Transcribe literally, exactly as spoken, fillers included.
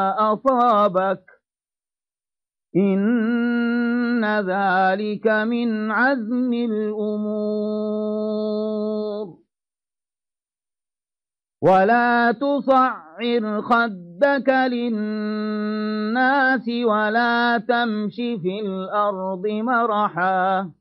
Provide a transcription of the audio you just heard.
أصابك إن ذلك من عزم الأمور. ولا تصعر خدك للناس ولا تمش في الأرض مرحا